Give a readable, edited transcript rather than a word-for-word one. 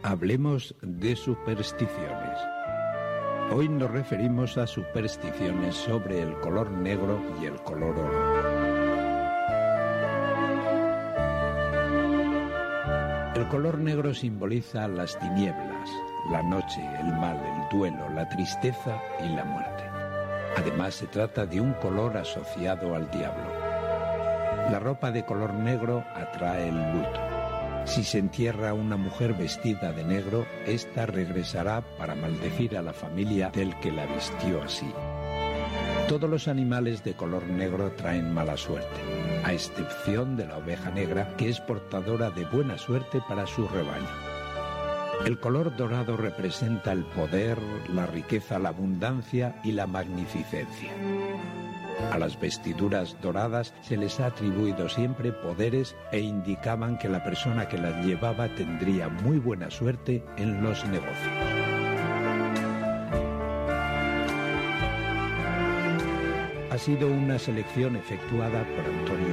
Hablemos de supersticiones. Hoy nos referimos a supersticiones sobre el color negro y el color oro. El color negro simboliza las tinieblas, la noche, el mal, el duelo, la tristeza y la muerte. Además, se trata de un color asociado al diablo. La ropa de color negro atrae el luto. Si se entierra a una mujer vestida de negro, ésta regresará para maldecir a la familia del que la vistió así. Todos los animales de color negro traen mala suerte, a excepción de la oveja negra, que es portadora de buena suerte para su rebaño. El color dorado representa el poder, la riqueza, la abundancia y la magnificencia. A las vestiduras doradas se les ha atribuido siempre poderes e indicaban que la persona que las llevaba tendría muy buena suerte en los negocios. Ha sido una selección efectuada por Antonio